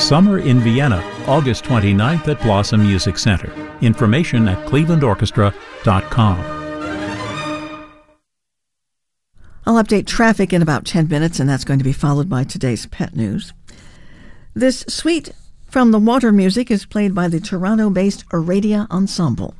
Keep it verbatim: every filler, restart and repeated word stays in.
Summer in Vienna, August twenty-ninth at Blossom Music Center. Information at cleveland orchestra dot com. I'll update traffic in about ten minutes, and that's going to be followed by today's pet news. This suite from the Water Music is played by the Toronto-based Aradia Ensemble.